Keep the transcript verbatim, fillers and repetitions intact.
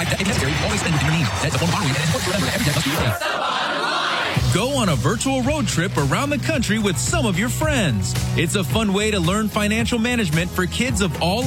If necessary, always spend within your means. That's the phone borrowing and important to remember. Every debt must be repaid. Go on a virtual road trip around the country with some of your friends. It's a fun way to learn financial management for kids of all